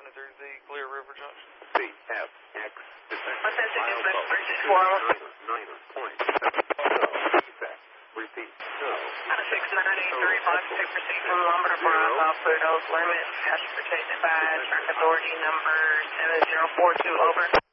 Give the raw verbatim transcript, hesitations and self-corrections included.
seventy through the Clear River Junction. C F X. What's that ticket, Bridget four oh? Niner point seven. Defect. Repeat. No. six nine eight three five two proceed from Lumber to Bravo, Pluto's limit, has protected by track authority number seven zero four two, over.